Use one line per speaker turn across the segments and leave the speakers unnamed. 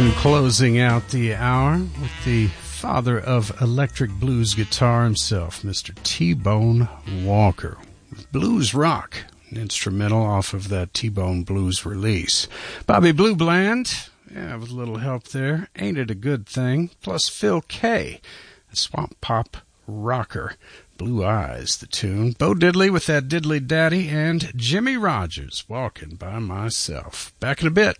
And closing out the hour with the father of electric blues guitar himself, Mr. T-Bone Walker, with Blues Rock, an instrumental off of that T-Bone Blues release. Bobby Blue Bland, with a little help there, Ain't It a Good Thing, plus Phil K, a swamp pop rocker. Blue Eyes, the tune. Bo Diddley with that Diddley Daddy, and Jimmy Rogers, Walking by Myself. Back in a bit.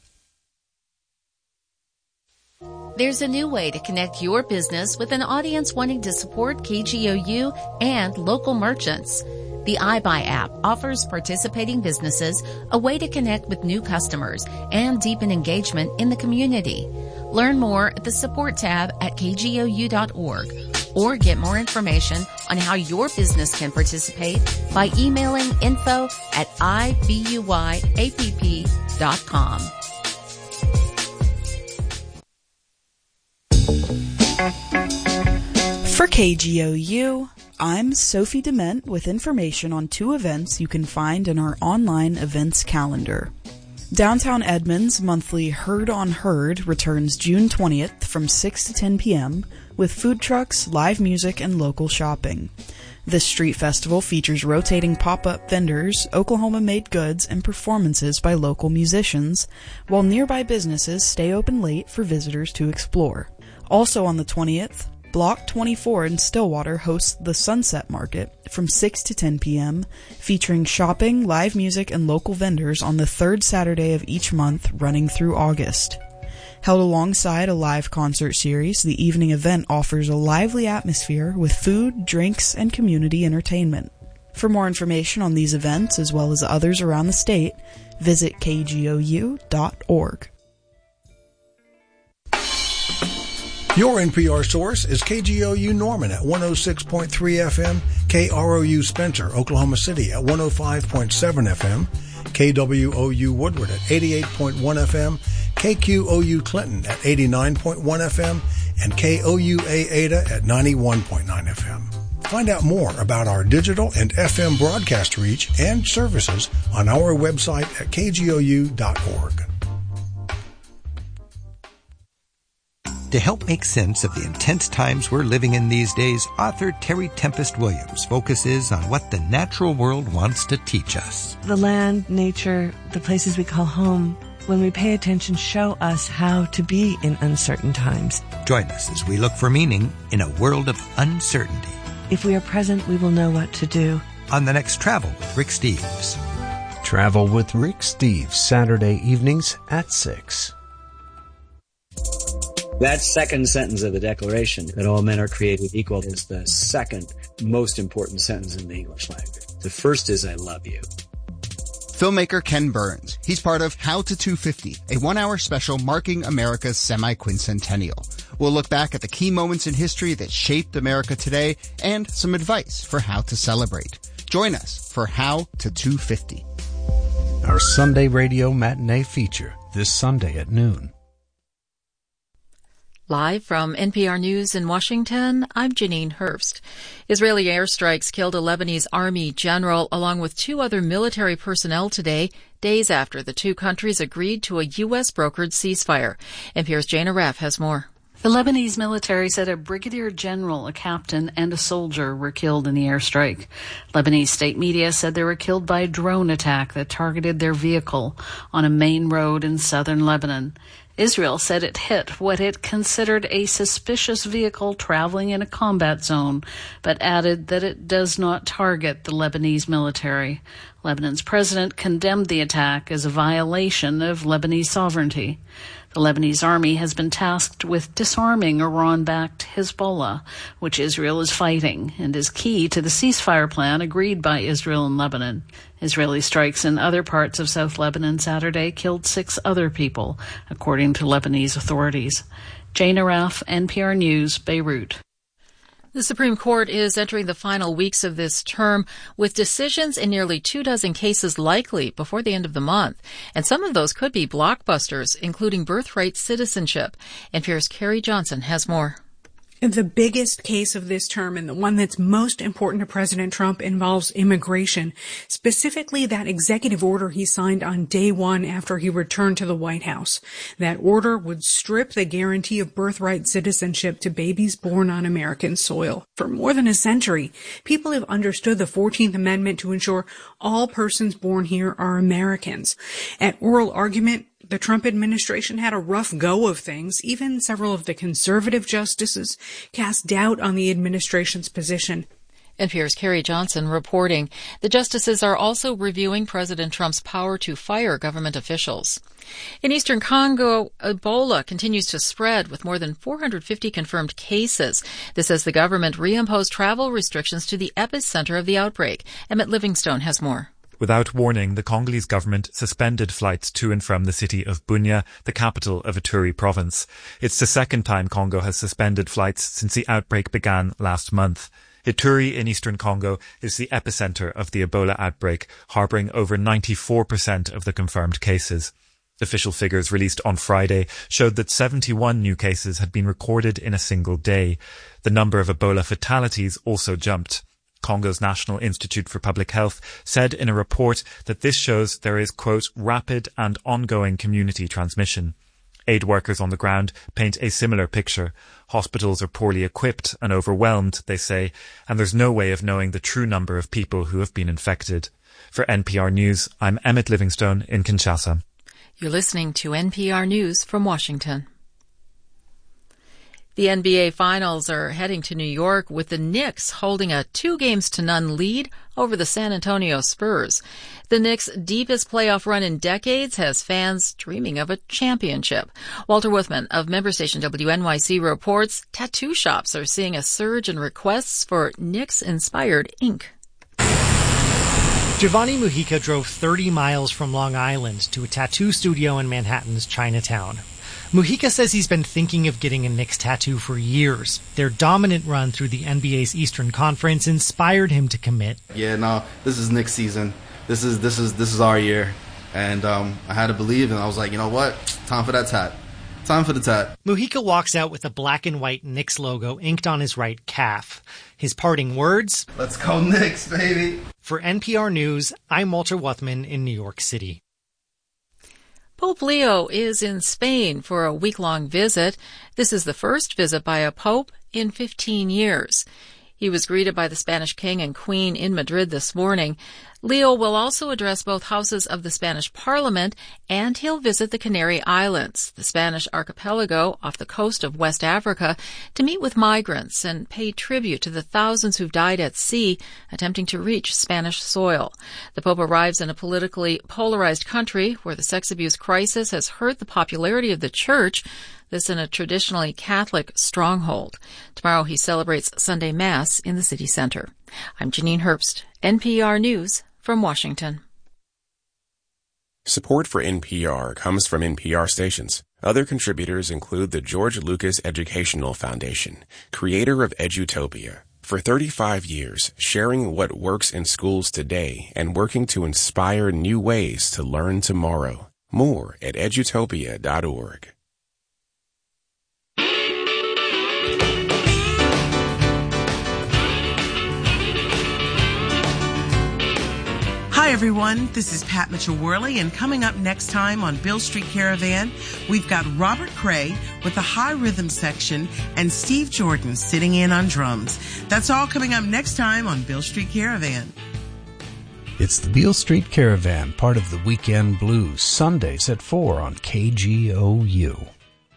There's a new way to connect your business with an audience wanting to support KGOU and local merchants. The iBuy app offers participating businesses a way to connect with new customers and deepen engagement in the community. Learn more at the support tab at kgou.org or get more information on how your business can participate by emailing info@ibuyApp.com.
For KGOU, I'm Sophie Dement with information on two events you can find in our online events calendar. Downtown Edmonds' monthly Herd on Herd returns June 20th from 6 to 10 p.m. with food trucks, live music, and local shopping. This street festival features rotating pop-up vendors, Oklahoma-made goods, and performances by local musicians, while nearby businesses stay open late for visitors to explore. Also on the 20th, Block 24 in Stillwater hosts the Sunset Market from 6 to 10 p.m., featuring shopping, live music, and local vendors on the third Saturday of each month running through August. Held alongside a live concert series, the evening event offers a lively atmosphere with food, drinks, and community entertainment. For more information on these events, as well as others around the state, visit kgou.org.
Your NPR source is KGOU Norman at 106.3 FM, KROU Spencer, Oklahoma City at 105.7 FM, KWOU Woodward at 88.1 FM, KQOU Clinton at 89.1 FM, and KOUA Ada at 91.9 FM. Find out more about our digital and FM broadcast reach and services on our website at kgou.org.
To help make sense of the intense times we're living in these days, author Terry Tempest Williams focuses on what the natural world wants to teach us.
The land, nature, the places we call home, when we pay attention, show us how to be in uncertain times.
Join us as we look for meaning in a world of uncertainty.
If we are present, we will know what to do.
On the next Travel with Rick Steves.
Travel with Rick Steves, Saturday evenings at 6.
That second sentence of the Declaration, that all men are created equal, is the second most important sentence in the English language. The first is, I love you.
Filmmaker Ken Burns. He's part of How to 250, a one-hour special marking America's semi-quincentennial. We'll look back at the key moments in history that shaped America today and some advice for how to celebrate. Join us for How to 250.
Our Sunday radio matinee feature this Sunday at noon.
Live from NPR News in Washington, I'm Janine Herbst. Israeli airstrikes killed a Lebanese army general along with two other military personnel today, days after the two countries agreed to a U.S.-brokered ceasefire. NPR's Jane Aref has more.
The Lebanese military said a brigadier general, a captain, and a soldier were killed in the airstrike. Lebanese state media said they were killed by a drone attack that targeted their vehicle on a main road in southern Lebanon. Israel said it hit what it considered a suspicious vehicle traveling in a combat zone, but added that it does not target the Lebanese military. Lebanon's president condemned the attack as a violation of Lebanese sovereignty. The Lebanese army has been tasked with disarming Iran-backed Hezbollah, which Israel is fighting, and is key to the ceasefire plan agreed by Israel and Lebanon. Israeli strikes in other parts of South Lebanon Saturday killed 6 other people, according to Lebanese authorities. Jane Aref, NPR News, Beirut.
The Supreme Court is entering the final weeks of this term with decisions in nearly 24 cases likely before the end of the month. And some of those could be blockbusters, including birthright citizenship. NPR's Carrie Johnson has more.
The biggest case of this term, and the one that's most important to President Trump, involves immigration, specifically that executive order he signed on day one after he returned to the White House. That order would strip the guarantee of birthright citizenship to babies born on American soil. For more than a century, people have understood the 14th Amendment to ensure all persons born here are Americans. At oral argument, the Trump administration had a rough go of things. Even several of the conservative justices cast doubt on the administration's position.
NPR's Carrie Johnson reporting. The justices are also reviewing President Trump's power to fire government officials. In eastern Congo, Ebola continues to spread with more than 450 confirmed cases. This as the government reimposed travel restrictions to the epicenter of the outbreak. Emmett Livingstone has more.
Without warning, the Congolese government suspended flights to and from the city of Bunia, the capital of Ituri province. It's the second time Congo has suspended flights since the outbreak began last month. Ituri in eastern Congo is the epicenter of the Ebola outbreak, harboring over 94% of the confirmed cases. Official figures released on Friday showed that 71 new cases had been recorded in a single day. The number of Ebola fatalities also jumped. Congo's National Institute for Public Health said in a report that this shows there is, quote, rapid and ongoing community transmission. Aid workers on the ground paint a similar picture. Hospitals are poorly equipped and overwhelmed, they say, and there's no way of knowing the true number of people who have been infected. For NPR News, I'm Emmett Livingstone in Kinshasa.
You're listening to NPR News from Washington. The NBA Finals are heading to New York with the Knicks holding a 2-0 lead over the San Antonio Spurs. The Knicks' deepest playoff run in decades has fans dreaming of a championship. Walter Wuthman of member station WNYC reports tattoo shops are seeing a surge in requests for Knicks-inspired ink.
Giovanni Mujica drove 30 miles from Long Island to a tattoo studio in Manhattan's Chinatown. Mujica says he's been thinking of getting a Knicks tattoo for years. Their dominant run through the NBA's Eastern Conference inspired him to commit.
Yeah, no, this is Knicks season. This is our year. And I had to believe, and I was like, you know what? Time for that tat. Time for the tat.
Mujica walks out with a black and white Knicks logo inked on his right calf. His parting words,
"Let's go Knicks, baby."
For NPR News, I'm Walter Wuthman in New York City.
Pope Leo is in Spain for a week-long visit. This is the first visit by a pope in 15 years. He was greeted by the Spanish king and queen in Madrid this morning. Leo will also address both houses of the Spanish parliament, and he'll visit the Canary Islands, the Spanish archipelago off the coast of West Africa, to meet with migrants and pay tribute to the thousands who've died at sea attempting to reach Spanish soil. The Pope arrives in a politically polarized country where the sex abuse crisis has hurt the popularity of the church, this in a traditionally Catholic stronghold. Tomorrow he celebrates Sunday Mass in the city center. I'm Janine Herbst, NPR News from Washington.
Support for NPR comes from NPR stations. Other contributors include the George Lucas Educational Foundation, creator of Edutopia. For 35 years, sharing what works in schools today and working to inspire new ways to learn tomorrow. More at edutopia.org.
Hi, everyone. This is Pat Mitchell-Worley, and coming up next time on Beale Street Caravan, we've got Robert Cray with the high rhythm section and Steve Jordan sitting in on drums. That's all coming up next time on Beale Street Caravan.
It's the Beale Street Caravan, part of the Weekend Blues, Sundays at 4 on KGOU.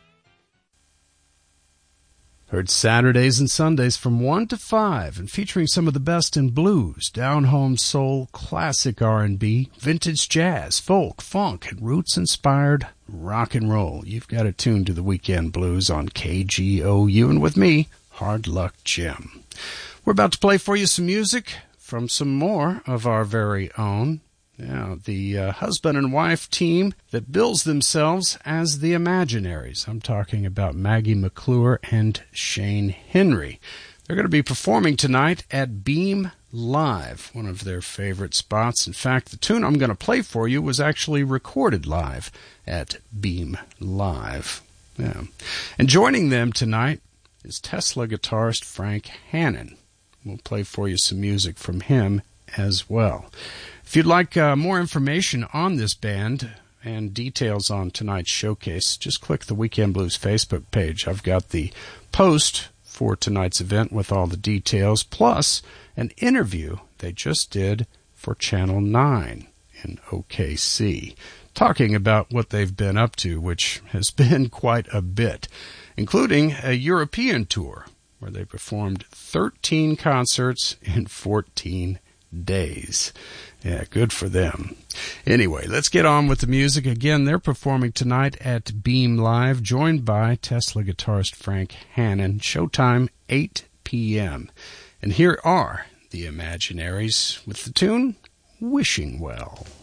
Heard Saturdays and Sundays from 1 to 5 and featuring some of the best in blues, down-home soul, classic R&B, vintage jazz, folk, funk, and roots-inspired rock and roll. You've got it tuned to the Weekend Blues on KGOU, and with me, Hard Luck Jim. We're about to play for you some music from some more of our very own. Yeah, the husband and wife team that bills themselves as the Imaginaries. I'm talking about Maggie McClure and Shane Henry. They're going to be performing tonight at Beam Live, one of their favorite spots. In fact, the tune I'm going to play for you was actually recorded live at Beam Live. Yeah. And joining them tonight is Tesla guitarist Frank Hannon. We'll play for you some music from him as well. If you'd like more information on this band and details on tonight's showcase, just click the Weekend Blues Facebook page. I've got the post for tonight's event with all the details, plus an interview they just did for Channel 9 in OKC, talking about what they've been up to, which has been quite a bit, including a European tour where they performed 13 concerts in 14 days. Yeah, good for them. Anyway, let's get on with the music. Again, they're performing tonight at Beam Live, joined by Tesla guitarist Frank Hannon. Showtime, 8 p.m. And here are the Imaginaries with the tune Wishing Well.